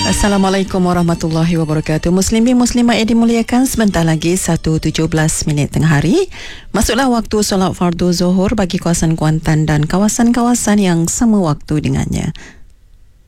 Assalamualaikum warahmatullahi wabarakatuh. Muslimin muslimat yang dimuliakan, sebentar lagi 1:17 tengah hari. Masuklah waktu solat fardu zuhur bagi kawasan Kuantan dan kawasan-kawasan yang sama waktu dengannya.